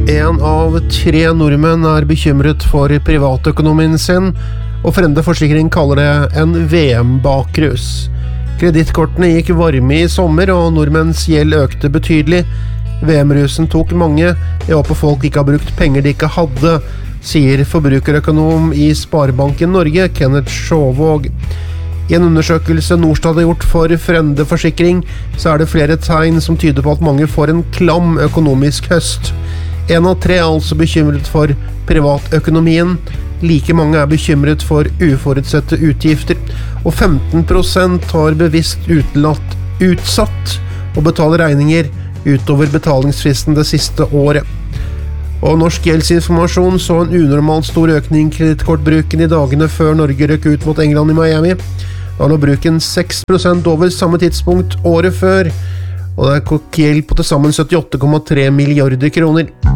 En av 3 nordmenn bekymret for privatøkonomien sin, og Frende Forsikring kaller det en VM-bakrus. Kredittkortene gikk varme i sommer, og nordmenns gjeld økte betydelig. VM-rusen tok mange. Jeg håper folk ikke har brukt penger de ikke hadde, sier forbrukerøkonom i Sparebanken Norge, Kenneth Sjåvåg. I en undersøkelse Norstad har gjort for Frende Forsikring, så det flere tegn som tyder på at mange får en klam økonomisk høst. 1 av 3 altså bekymret for privatøkonomien. Like mange bekymret for uforutsette utgifter, og 15% har bevisst utsatt å betale regninger utover betalingsfristen det siste året. Og Norsk Gjeldsinformasjon så en unormalt stor økning i kredittkortbruken i dagene før Norge røk ut mot England i Miami. Da lå bruken 6% over samme tidspunkt året før, og det kokk gjeld på til sammen 78,3 milliarder kroner.